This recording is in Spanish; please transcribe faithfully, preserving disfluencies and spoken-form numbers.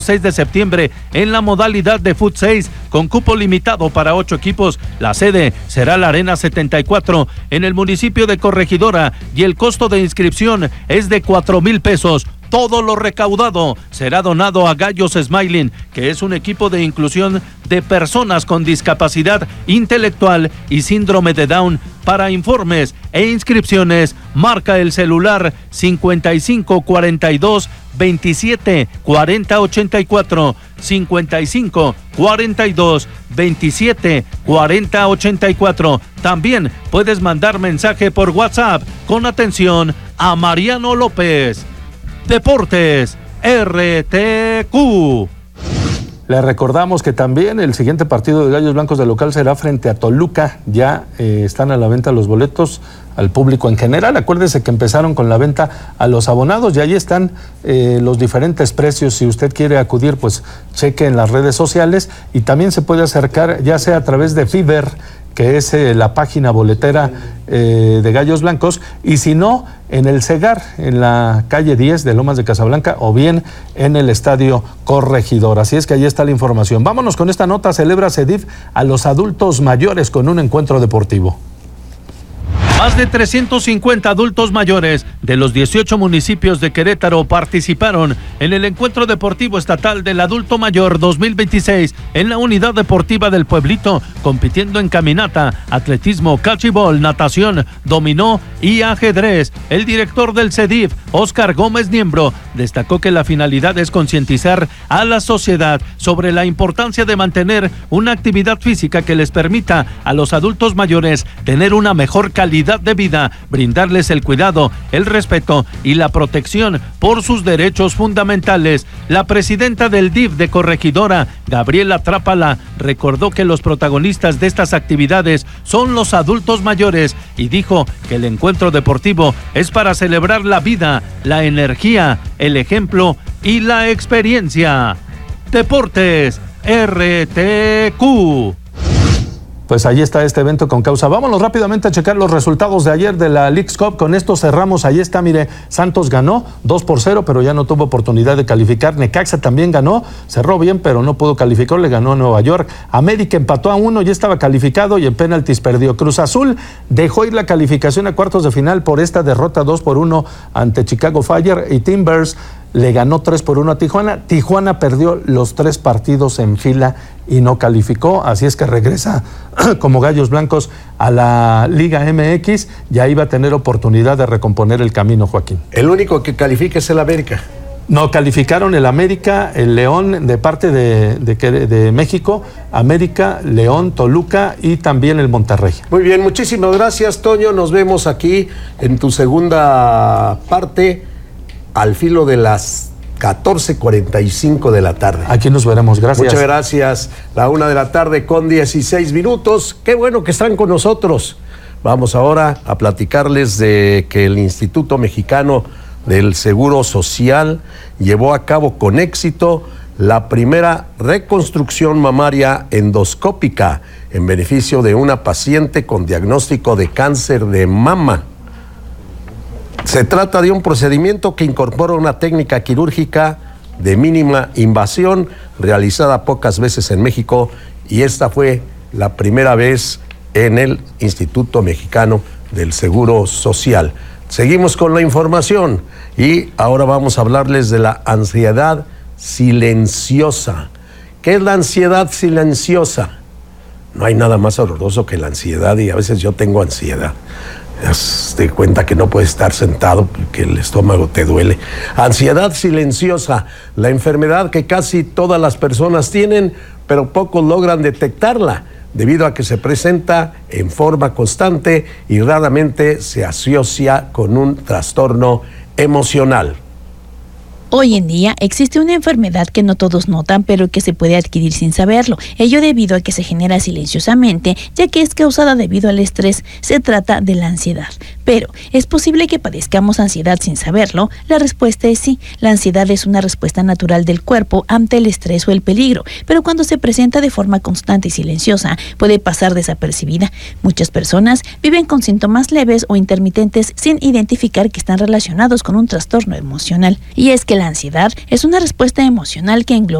seis de septiembre en la modalidad de Fut seis con cupo limitado para ocho equipos. La sede será la Arena setenta y cuatro en el municipio de Corregidora y el costo de inscripción es de cuatro mil pesos. Todo lo recaudado será donado a Gallos Smiling, que es un equipo de inclusión de personas con discapacidad intelectual y síndrome de Down. Para informes e inscripciones, marca el celular cincuenta y cinco cuarenta y dos veintisiete cuarenta ochenta y cuatro, cincuenta y cinco cuarenta y dos veintisiete cuarenta ochenta y cuatro. También puedes mandar mensaje por WhatsApp con atención a Mariano López. Deportes R T Q. Le recordamos que también el siguiente partido de Gallos Blancos de local será frente a Toluca. Ya eh, están a la venta los boletos al público en general. Acuérdese que empezaron con la venta a los abonados y ahí están eh, los diferentes precios. Si usted quiere acudir, pues cheque en las redes sociales y también se puede acercar ya sea a través de Fiverr, que es eh, la página boletera eh, de Gallos Blancos, y si no, en el Segar, en la calle diez de Lomas de Casablanca, o bien en el Estadio Corregidor. Así es que ahí está la información. Vámonos con esta nota. Celebra CEDIF a los adultos mayores con un encuentro deportivo. Más de trescientos cincuenta adultos mayores de los dieciocho municipios de Querétaro participaron en el Encuentro Deportivo Estatal del Adulto Mayor dos mil veintiséis en la Unidad Deportiva del Pueblito, compitiendo en caminata, atletismo, cachibol, natación, dominó y ajedrez. El director del CEDIF, Óscar Gómez Niembro, destacó que la finalidad es concientizar a la sociedad sobre la importancia de mantener una actividad física que les permita a los adultos mayores tener una mejor calidad de vida, brindarles el cuidado, el respeto y la protección por sus derechos fundamentales. La presidenta del D I F de Corregidora, Gabriela Trápala, recordó que los protagonistas de estas actividades son los adultos mayores y dijo que el encuentro deportivo es para celebrar la vida, la energía, el ejemplo y la experiencia. Deportes R T Q. Pues ahí está este evento con causa. Vámonos rápidamente a checar los resultados de ayer de la Leagues Cup. Con esto cerramos. Ahí está, mire, Santos ganó dos por cero, pero ya no tuvo oportunidad de calificar. Necaxa también ganó, cerró bien, pero no pudo calificar, le ganó a Nueva York. América empató a uno, ya estaba calificado y en penaltis perdió. Cruz Azul dejó ir la calificación a cuartos de final por esta derrota dos por uno ante Chicago Fire, y Timbers le ganó tres por uno a Tijuana. Tijuana perdió los tres partidos en fila y no calificó, así es que regresa como Gallos Blancos a la Liga M X. Ya iba a tener oportunidad de recomponer el camino, Joaquín. El único que califica es el América. No, calificaron el América, el León de parte de, de, de México, América, León, Toluca y también el Monterrey. Muy bien, muchísimas gracias, Toño. Nos vemos aquí en tu segunda parte al filo de las catorce cuarenta y cinco de la tarde. Aquí nos veremos, gracias. Muchas gracias. La una de la tarde con dieciséis minutos. Qué bueno que están con nosotros. Vamos ahora a platicarles de que el Instituto Mexicano del Seguro Social llevó a cabo con éxito la primera reconstrucción mamaria endoscópica en beneficio de una paciente con diagnóstico de cáncer de mama. Se trata de un procedimiento que incorpora una técnica quirúrgica de mínima invasión realizada pocas veces en México, y esta fue la primera vez en el Instituto Mexicano del Seguro Social. Seguimos con la información y ahora vamos a hablarles de la ansiedad silenciosa. ¿Qué es la ansiedad silenciosa? No hay nada más horroroso que la ansiedad, y a veces yo tengo ansiedad. Te cuenta que no puedes estar sentado porque el estómago te duele. Ansiedad silenciosa, la enfermedad que casi todas las personas tienen, pero pocos logran detectarla, debido a que se presenta en forma constante y raramente se asocia con un trastorno emocional. Hoy en día existe una enfermedad que no todos notan, pero que se puede adquirir sin saberlo, ello debido a que se genera silenciosamente, ya que es causada debido al estrés. Se trata de la ansiedad. Pero, ¿es posible que padezcamos ansiedad sin saberlo? La respuesta es sí. La ansiedad es una respuesta natural del cuerpo ante el estrés o el peligro, pero cuando se presenta de forma constante y silenciosa, puede pasar desapercibida. Muchas personas viven con síntomas leves o intermitentes sin identificar que están relacionados con un trastorno emocional. Y es que la La ansiedad es una respuesta emocional que engloba